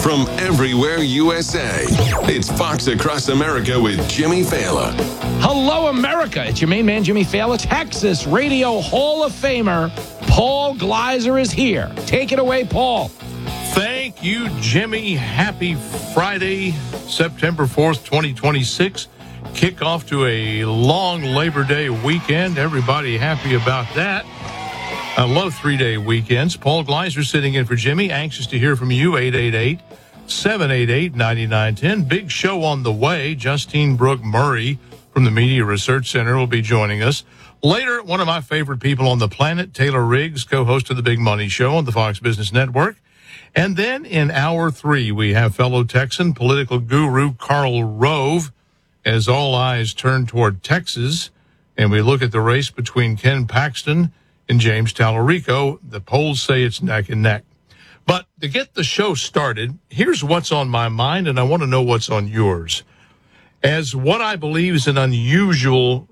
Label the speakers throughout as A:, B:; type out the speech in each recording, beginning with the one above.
A: from everywhere USA. It's Fox Across America with Jimmy Fallon.
B: Hello, America. It's your main man, Jimmy Fallon. Texas Radio Hall of Famer Paul Gleiser is here. Take it away, Paul.
C: Thank you, Jimmy. Happy Friday, September 4th, 2026. Kickoff to a long Labor Day weekend. Everybody happy about that. I love 3-day weekends. Paul Gleiser sitting in for Jimmy. Anxious to hear from you. 888-788-9910. Big show on the way. Justine Brooke Murray from the Media Research Center will be joining us. Later, one of my favorite people on the planet, Taylor Riggs, co-host of The Big Money Show on the Fox Business Network. And then in hour 3, we have fellow Texan political guru Karl Rove as all eyes turn toward Texas. And we look at the race between Ken Paxton and James Tallarico. The polls say it's neck and neck. But to get the show started, here's what's on my mind, and I want to know what's on yours. As what I believe is an unusually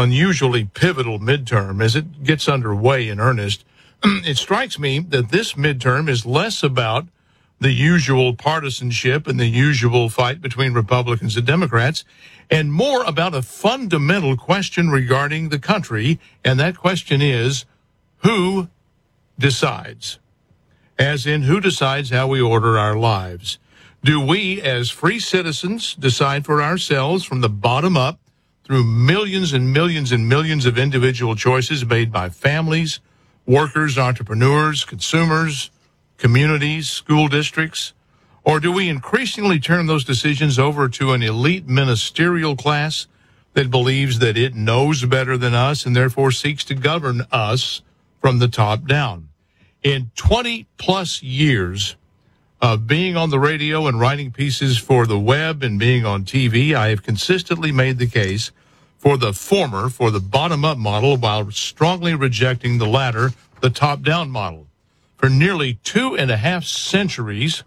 C: pivotal midterm, as it gets underway in earnest, it strikes me that this midterm is less about the usual partisanship and the usual fight between Republicans and Democrats, and more about a fundamental question regarding the country, and that question is, who decides? As in, who decides how we order our lives? Do we, as free citizens, decide for ourselves from the bottom up through millions and millions and millions of individual choices made by families, workers, entrepreneurs, consumers, communities, school districts? Or do we increasingly turn those decisions over to an elite ministerial class that believes that it knows better than us and therefore seeks to govern us from the top down? In 20-plus years of being on the radio and writing pieces for the web and being on TV, I have consistently made the case for the former, for the bottom-up model, while strongly rejecting the latter, the top-down model. For nearly 2.5 centuries,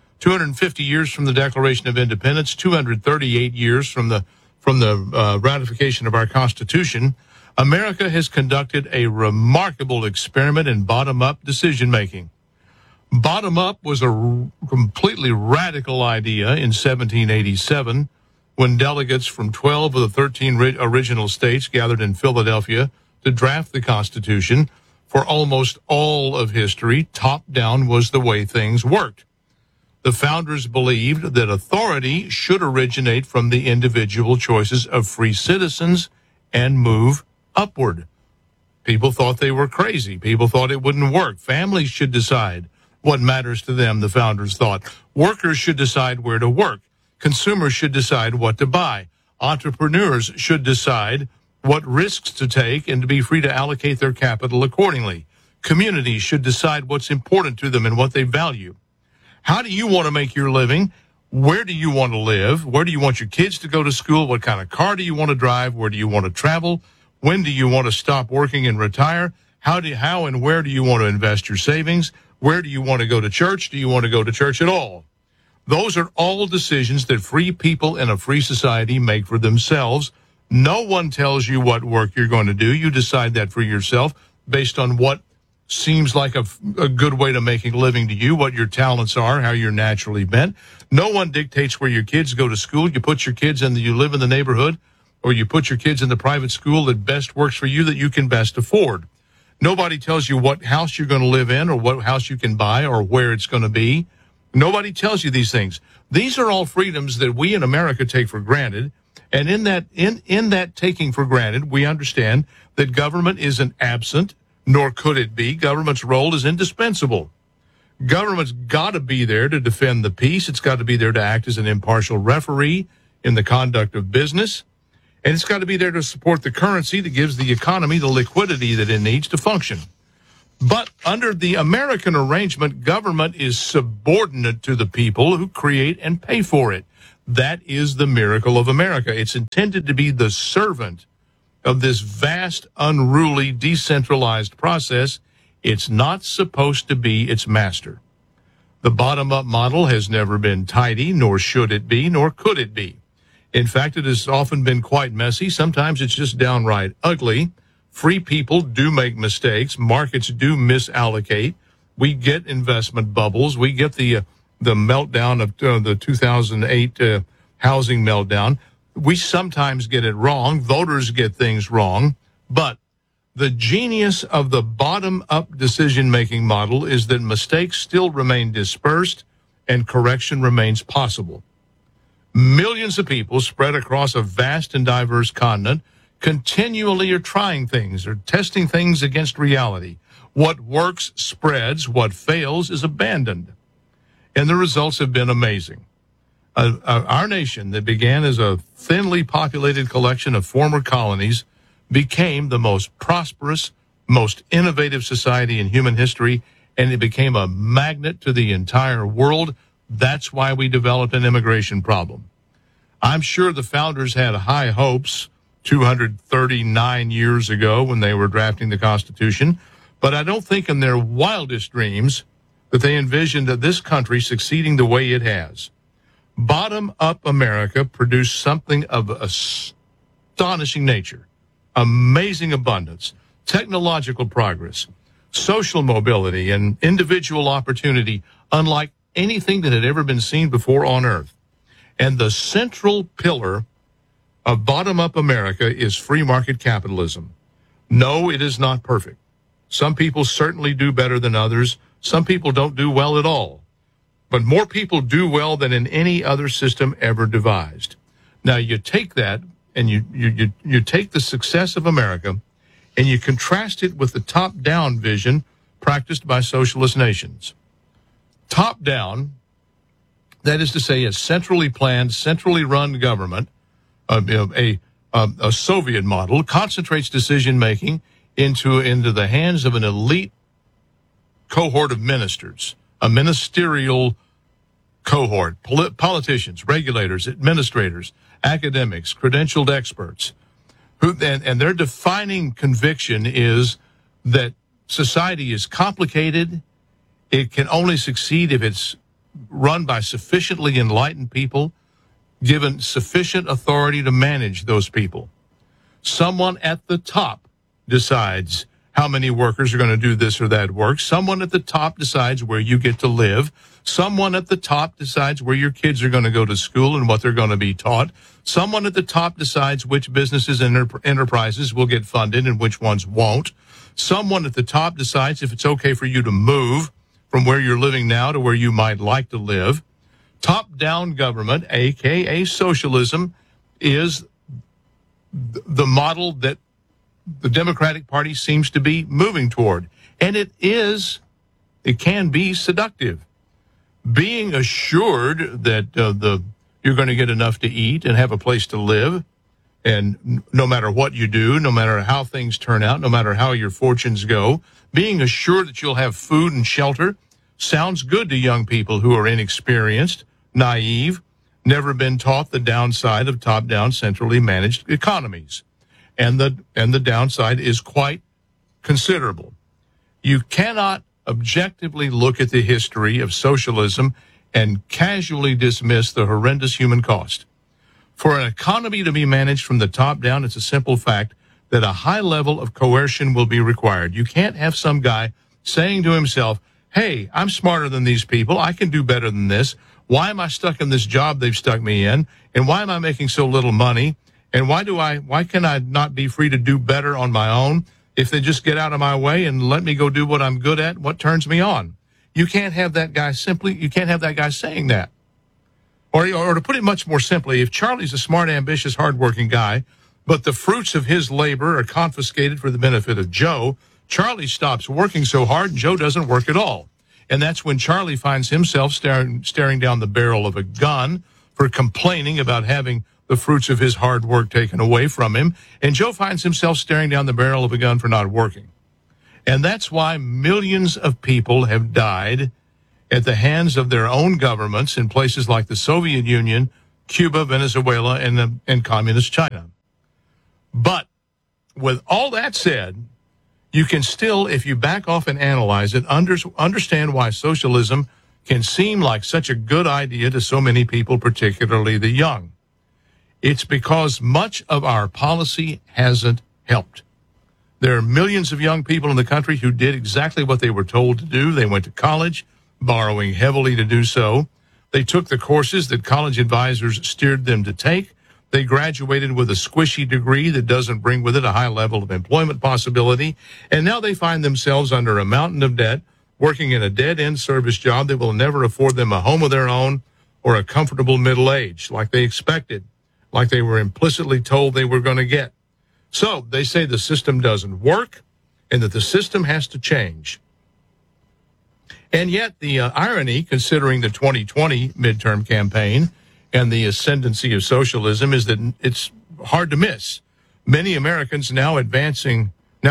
C: 250 years from the Declaration of Independence, 238 years from the ratification of our Constitution, America has conducted a remarkable experiment in bottom-up decision-making. Bottom-up was a completely radical idea in 1787 when delegates from 12 of the 13 original states gathered in Philadelphia to draft the Constitution. For almost all of history, top-down was the way things worked. The founders believed that authority should originate from the individual choices of free citizens and move upward. People thought they were crazy. People thought it wouldn't work. Families should decide what matters to them, the founders thought. Workers should decide where to work. Consumers should decide what to buy. Entrepreneurs should decide what risks to take and to be free to allocate their capital accordingly. Communities should decide what's important to them and what they value. How do you want to make your living? Where do you want to live? Where do you want your kids to go to school? What kind of car do you want to drive? Where do you want to travel? When do you want to stop working and retire? How and where do you want to invest your savings? Where do you want to go to church? Do you want to go to church at all? Those are all decisions that free people in a free society make for themselves. No one tells you what work you're going to do. You decide that for yourself based on what seems like a good way to making a living to you, what your talents are, how you're naturally bent. No one dictates where your kids go to school. You put your kids in you live in the neighborhood, or you put your kids in the private school that best works for you, that you can best afford. Nobody tells you what house you're going to live in or what house you can buy or where it's going to be. Nobody tells you these things. These are all freedoms that we in America take for granted. And in that taking for granted, we understand that government isn't absent, nor could it be. Government's role is indispensable. Government's got to be there to defend the peace. It's got to be there to act as an impartial referee in the conduct of business. And it's got to be there to support the currency that gives the economy the liquidity that it needs to function. But under the American arrangement, government is subordinate to the people who create and pay for it. That is the miracle of America. It's intended to be the servant of this vast, unruly, decentralized process. It's not supposed to be its master. The bottom-up model has never been tidy, nor should it be, nor could it be. In fact, it has often been quite messy. Sometimes it's just downright ugly. Free people do make mistakes. Markets do misallocate. We get investment bubbles. We get the the meltdown of the 2008 housing meltdown. We sometimes get it wrong. Voters get things wrong. But the genius of the bottom-up decision-making model is that mistakes still remain dispersed and correction remains possible. Millions of people spread across a vast and diverse continent continually are trying things or testing things against reality. What works spreads, what fails is abandoned. And the results have been amazing. Our nation, that began as a thinly populated collection of former colonies, became the most prosperous, most innovative society in human history, and it became a magnet to the entire world. That's why we developed an immigration problem. I'm sure the founders had high hopes 239 years ago when they were drafting the Constitution, but I don't think in their wildest dreams that they envisioned that this country succeeding the way it has. Bottom-up America produced something of astonishing nature, amazing abundance, technological progress, social mobility, and individual opportunity unlike anything that had ever been seen before on earth. And the central pillar of bottom-up America is free market capitalism. No, it is not perfect. Some people certainly do better than others. Some people don't do well at all. But more people do well than in any other system ever devised. Now, you take that and you take the success of America and you contrast it with the top-down vision practiced by socialist nations. Top-down, that is to say, a centrally planned, centrally run government, a Soviet model, concentrates decision-making into the hands of an elite cohort of ministers, a ministerial cohort, politicians, regulators, administrators, academics, credentialed experts, and their defining conviction is that society is complicated. It can only succeed if it's run by sufficiently enlightened people, given sufficient authority to manage those people. Someone at the top decides how many workers are going to do this or that work. Someone at the top decides where you get to live. Someone at the top decides where your kids are going to go to school and what they're going to be taught. Someone at the top decides which businesses and enterprises will get funded and which ones won't. Someone at the top decides if it's okay for you to move from where you're living now to where you might like to live. Top-down government, a.k.a. socialism, is the model that the Democratic Party seems to be moving toward. And it can be seductive. Being assured that you're going to get enough to eat and have a place to live, and no matter what you do, no matter how things turn out, no matter how your fortunes go, being assured that you'll have food and shelter sounds good to young people who are inexperienced, naive, never been taught the downside of top-down, centrally managed economies. And the downside is quite considerable. You cannot objectively look at the history of socialism and casually dismiss the horrendous human cost. For an economy to be managed from the top down, it's a simple fact that a high level of coercion will be required. You can't have some guy saying to himself, hey, I'm smarter than these people. I can do better than this. Why am I stuck in this job they've stuck me in? And why am I making so little money? And why can I not be free to do better on my own if they just get out of my way and let me go do what I'm good at, what turns me on? You can't have that guy saying that. Or to put it much more simply, if Charlie's a smart, ambitious, hardworking guy, but the fruits of his labor are confiscated for the benefit of Joe, Charlie stops working so hard and Joe doesn't work at all. And that's when Charlie finds himself staring down the barrel of a gun for complaining about having the fruits of his hard work taken away from him. And Joe finds himself staring down the barrel of a gun for not working. And that's why millions of people have died at the hands of their own governments in places like the Soviet Union, Cuba, Venezuela, and communist China. But with all that said, you can still, if you back off and analyze it, understand why socialism can seem like such a good idea to so many people, particularly the young. It's because much of our policy hasn't helped. There are millions of young people in the country who did exactly what they were told to do. They went to college, borrowing heavily to do so. They took the courses that college advisors steered them to take. They graduated with a squishy degree that doesn't bring with it a high level of employment possibility. And now they find themselves under a mountain of debt, working in a dead-end service job that will never afford them a home of their own or a comfortable middle age like they expected, like they were implicitly told they were going to get. So they say the system doesn't work and that the system has to change. And yet the irony, considering the 2020 midterm campaign and the ascendancy of socialism, is that it's hard to miss. Many Americans now advocating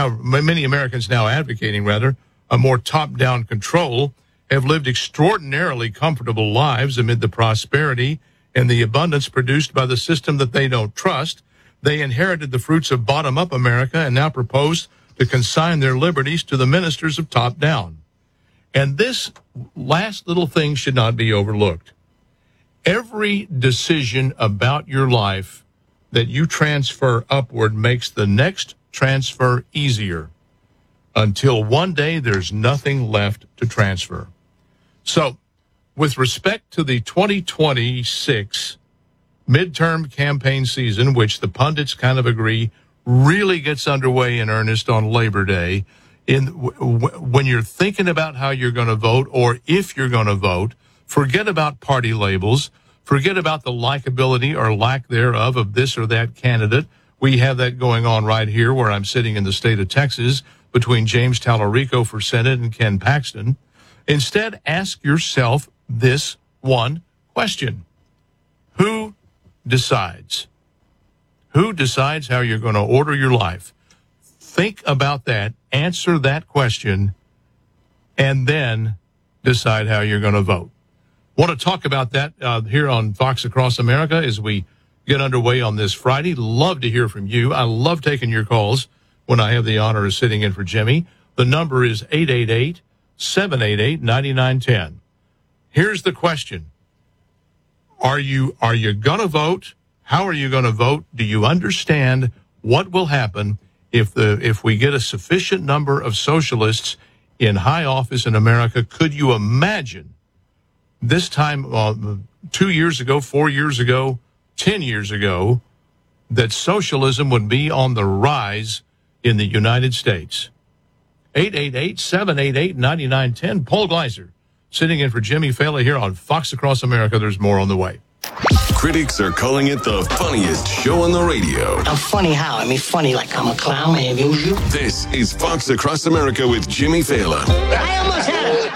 C: a more top-down control have lived extraordinarily comfortable lives amid the prosperity and the abundance produced by the system that they don't trust. They inherited the fruits of bottom-up America and now propose to consign their liberties to the ministers of top-down. And this last little thing should not be overlooked. Every decision about your life that you transfer upward makes the next transfer easier until one day there's nothing left to transfer. So, with respect to the 2026 midterm campaign season, which the pundits kind of agree really gets underway in earnest on Labor Day, when you're thinking about how you're going to vote or if you're going to vote, forget about party labels. Forget about the likability or lack thereof of this or that candidate. We have that going on right here where I'm sitting in the state of Texas between James Tallarico for Senate and Ken Paxton. Instead, ask yourself this one question. Who decides? Who decides how you're going to order your life? Think about that, answer that question, and then decide how you're going to vote. Want to talk about that here on Fox Across America as we get underway on this Friday. Love to hear from you. I love taking your calls when I have the honor of sitting in for Jimmy. The number is 888-788-9910. Here's the question. Are you going to vote? How are you going to vote? Do you understand what will happen if we get a sufficient number of socialists in high office in America? Could you imagine this time 2 years ago, 4 years ago, 10 years ago, that socialism would be on the rise in the United States? 888-788-9910. Paul Gleiser sitting in for Jimmy Fallon here on Fox Across America. There's more on the way.
A: Critics are calling it the funniest show on the radio.
D: I'm funny how? I mean, funny like I'm a clown, I amuse you.
A: This is Fox Across America with Jimmy Fallon.
D: I almost had it.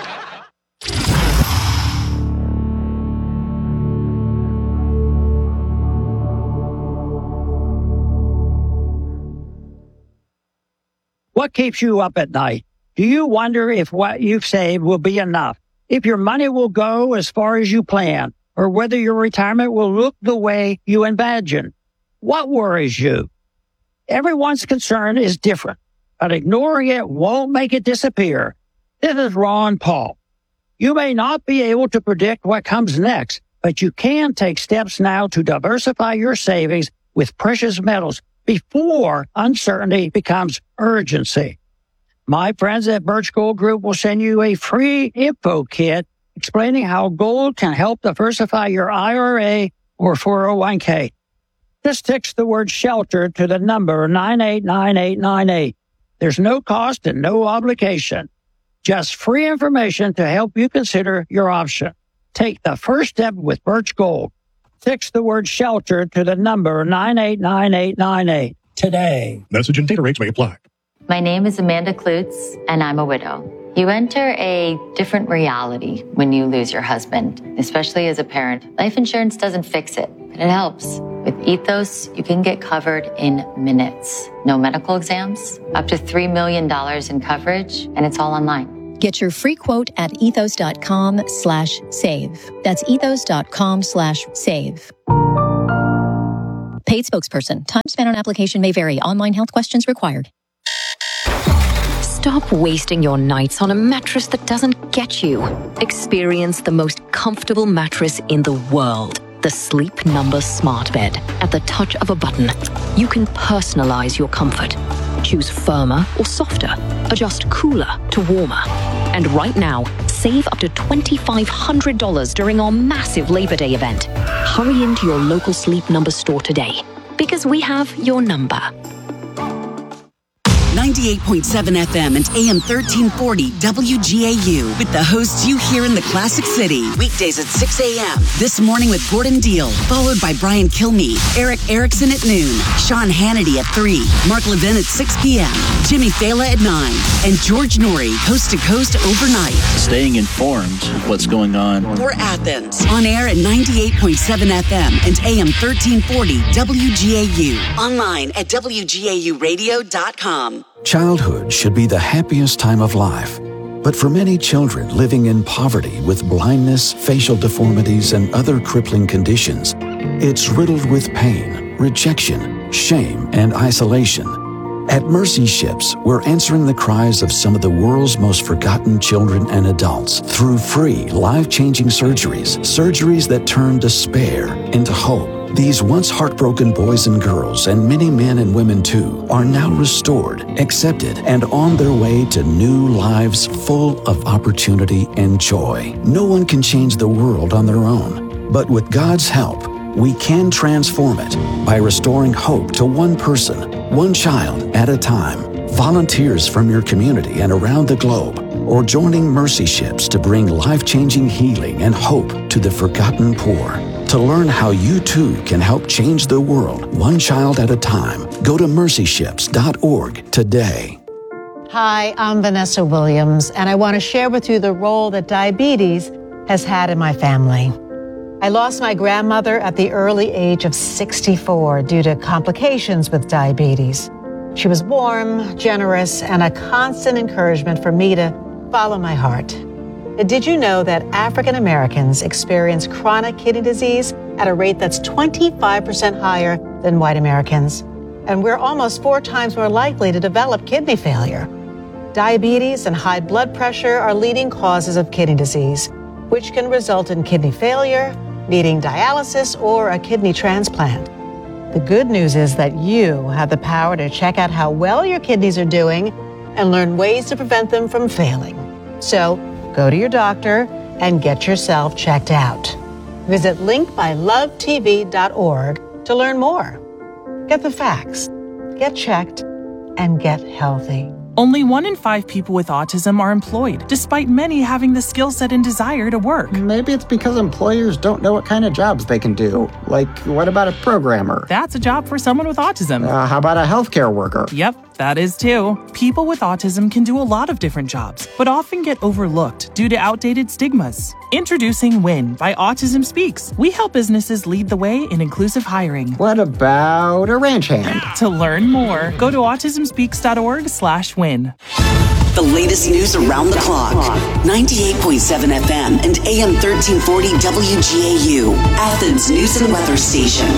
E: What keeps you up at night? Do you wonder if what you've saved will be enough? If your money will go as far as you plan? Or whether your retirement will look the way you imagine? What worries you? Everyone's concern is different, but ignoring it won't make it disappear. This is Ron Paul. You may not be able to predict what comes next, but you can take steps now to diversify your savings with precious metals before uncertainty becomes urgency. My friends at Birch Gold Group will send you a free info kit explaining how gold can help diversify your IRA or 401k. Just text the word SHELTER to the number 989898. There's no cost and no obligation. Just free information to help you consider your option. Take the first step with Birch Gold. Text the word SHELTER to the number 989898 today.
F: Message and data rates may apply.
G: My name is Amanda Klutz, and I'm a widow. You enter a different reality when you lose your husband, especially as a parent. Life insurance doesn't fix it, but it helps. With Ethos, you can get covered in minutes. No medical exams, up to $3 million in coverage, and it's all online.
H: Get your free quote at ethos.com/save. That's ethos.com/save. Paid spokesperson. Time spent on application may vary. Online health questions required.
I: Stop wasting your nights on a mattress that doesn't get you. Experience the most comfortable mattress in the world. The Sleep Number Smart Bed. At the touch of a button, you can personalize your comfort. Choose firmer or softer. Adjust cooler to warmer. And right now, save up to $2,500 during our massive Labor Day event. Hurry into your local Sleep Number store today, because we have your number.
F: 98.7 FM and AM 1340 WGAU with the hosts you hear in the Classic City. Weekdays at 6 a.m. This morning with Gordon Deal, followed by Brian Kilmeade, Eric Erickson at noon, Sean Hannity at 3, Mark Levin at 6 p.m., Jimmy Fela at 9, and George Norrie, coast to coast overnight.
J: Staying informed of what's going on.
F: For Athens, on air at 98.7 FM and AM 1340 WGAU. Online at WGAUradio.com.
K: Childhood should be the happiest time of life. But for many children living in poverty with blindness, facial deformities, and other crippling conditions, it's riddled with pain, rejection, shame, and isolation. At Mercy Ships, we're answering the cries of some of the world's most forgotten children and adults through free, life-changing surgeries that turn despair into hope. These once heartbroken boys and girls, and many men and women too, are now restored, accepted, and on their way to new lives full of opportunity and joy. No one can change the world on their own, but with God's help, we can transform it by restoring hope to one person, one child at a time. Volunteers from your community and around the globe, or joining Mercy Ships to bring life-changing healing and hope to the forgotten poor. To learn how you too can help change the world one child at a time, go to mercyships.org today.
L: Hi, I'm Vanessa Williams, and I want to share with you the role that diabetes has had in my family. I lost my grandmother at the early age of 64 due to complications with diabetes. She was warm, generous, and a constant encouragement for me to follow my heart. Did you know that African Americans experience chronic kidney disease at a rate that's 25% higher than white Americans? And we're almost 4 times more likely to develop kidney failure. Diabetes and high blood pressure are leading causes of kidney disease, which can result in kidney failure, needing dialysis, or a kidney transplant. The good news is that you have the power to check out how well your kidneys are doing and learn ways to prevent them from failing. So, go to your doctor and get yourself checked out. Visit linkmylovetv.org to learn more. Get the facts, get checked, and get healthy.
M: Only 1 in 5 people with autism are employed, despite many having the skill set and desire to work.
N: Maybe it's because employers don't know what kind of jobs they can do. Like, what about a programmer?
M: That's a job for someone with autism.
N: How about a healthcare worker?
M: Yep, that is too. People with autism can do a lot of different jobs, but often get overlooked due to outdated stigmas. Introducing WIN by Autism Speaks. We help businesses lead the way in inclusive hiring.
N: What about a ranch hand?
M: To learn more, go to autismspeaks.org/win.
F: The latest news around the clock. 98.7 FM and AM 1340 WGAU, Athens News and Weather Station.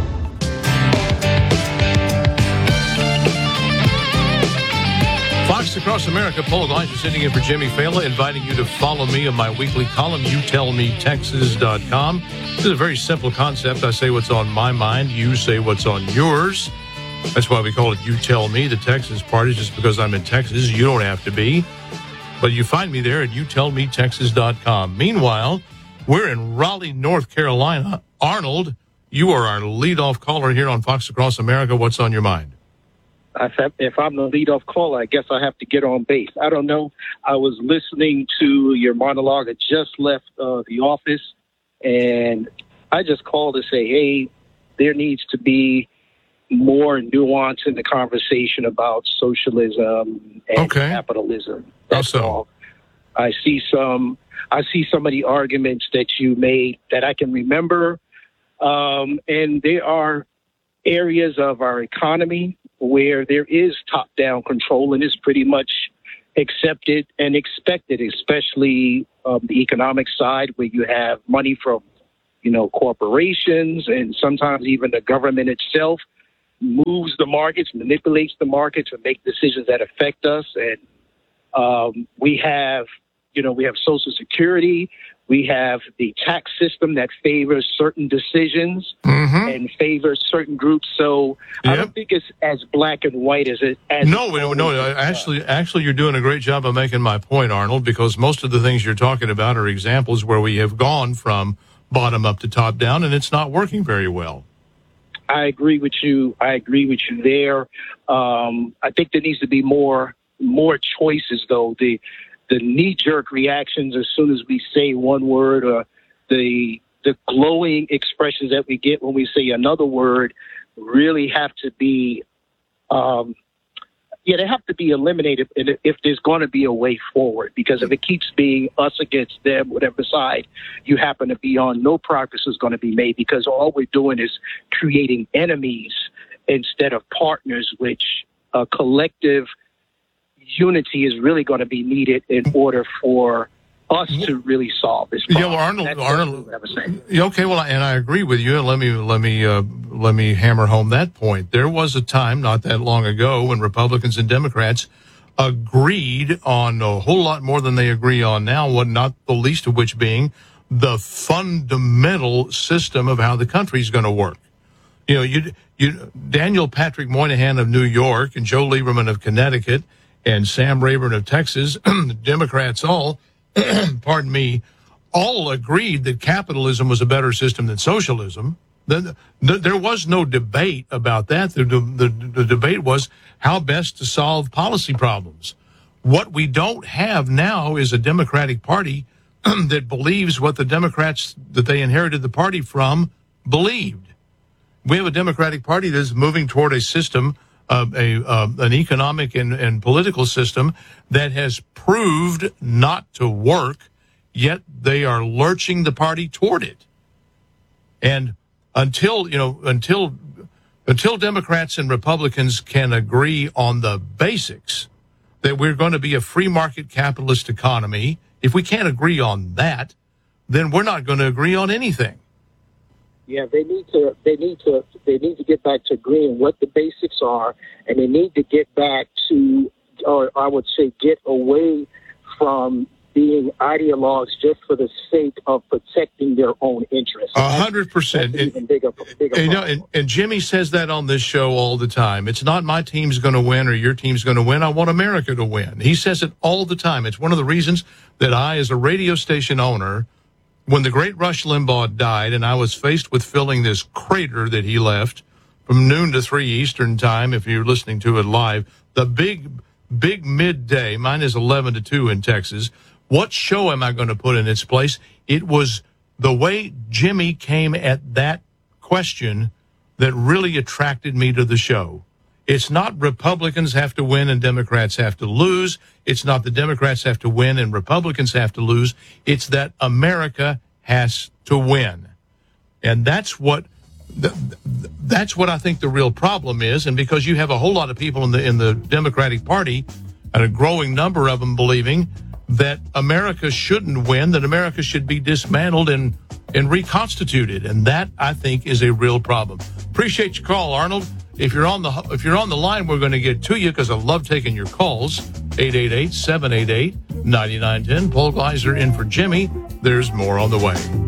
C: Fox Across America, Paul Gleiser sitting in for Jimmy Fela, inviting you to follow me on my weekly column, youtellmetexas.com. This is a very simple concept. I say what's on my mind. You say what's on yours. That's why we call it You Tell Me. The Texas part is just because I'm in Texas. You don't have to be. But you find me there at youtellmetexas.com. Meanwhile, we're in Raleigh, North Carolina. Arnold, you are our leadoff caller here on Fox Across America. What's on your mind?
O: If I'm the leadoff caller, I guess I have to get on base. I don't know. I was listening to your monologue. I just left the office, and I just called to say, hey, there needs to be more nuance in the conversation about socialism and capitalism. That's all. I see some of the arguments that you made that I can remember, and there are areas of our economy where there is top-down control, and it's pretty much accepted and expected, especially the economic side, where you have money from, corporations, and sometimes even the government itself moves the markets, manipulates the markets, and make decisions that affect us. And we have Social Security, We have the tax system that favors certain decisions and favors certain groups. So I don't think it's as black and white as it.
C: No. Actually, you're doing a great job of making my point, Arnold, because most of the things you're talking about are examples where we have gone from bottom up to top down, and it's not working very well.
O: I agree with you. There. I think there needs to be more choices, though. The knee-jerk reactions as soon as we say one word, or the glowing expressions that we get when we say another word, really have to be, they have to be eliminated if there's going to be a way forward. Because if it keeps being us against them, whatever side you happen to be on, no progress is going to be made, because all we're doing is creating enemies instead of partners, which a collective unity is really going to be needed in order for us to really solve this problem.
C: Yeah, well, Arnold. Okay, well, and I agree with you. Let me hammer home that point. There was a time not that long ago when Republicans and Democrats agreed on a whole lot more than they agree on now. Not the least of which being the fundamental system of how the country's going to work. Daniel Patrick Moynihan of New York and Joe Lieberman of Connecticut and Sam Rayburn of Texas, the Democrats all, pardon me, all agreed that capitalism was a better system than socialism. There was no debate about that. The debate was how best to solve policy problems. What we don't have now is a Democratic Party that believes what the Democrats that they inherited the party from believed. We have a Democratic Party that's moving toward a system, an economic and political system that has proved not to work, yet they are lurching the party toward it. And until Democrats and Republicans can agree on the basics that we're going to be a free market capitalist economy, if we can't agree on that, then we're not going to agree on anything.
O: Yeah, they need to get back to agreeing what the basics are, and they need to get back to, or I would say, get away from being ideologues just for the sake of protecting their own interests.
C: 100%.
O: Even bigger
C: and Jimmy says that on this show all the time. It's not my team's going to win or your team's going to win. I want America to win. He says it all the time. It's one of the reasons that I, as a radio station owner, when the great Rush Limbaugh died and I was faced with filling this crater that he left from noon to 3 Eastern time, if you're listening to it live, the big midday, mine is 11 to 2 in Texas. What show am I going to put in its place? It was the way Jimmy came at that question that really attracted me to the show. It's not Republicans have to win and Democrats have to lose. It's not the Democrats have to win and Republicans have to lose. It's that America has to win. And that's what I think the real problem is. And because you have a whole lot of people in the Democratic Party, and a growing number of them believing that America shouldn't win, that America should be dismantled and reconstituted. And that, I think, is a real problem. Appreciate your call, Arnold. If you're on the line, we're going to get to you because I love taking your calls. 888-788-9910. Paul Gleiser in for Jimmy. There's more on the way.